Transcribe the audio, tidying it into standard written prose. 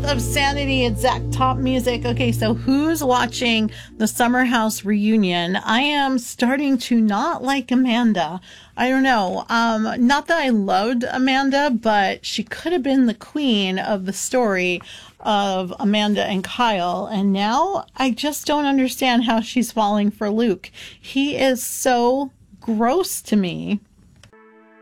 month of sanity and Zach Top music. Okay, so who's watching the Summer House reunion? I am starting to not like Amanda. I don't know. Not that I loved Amanda, but she could have been the queen of the story of Amanda and Kyle. And now I just don't understand how she's falling for Luke. He is so gross to me.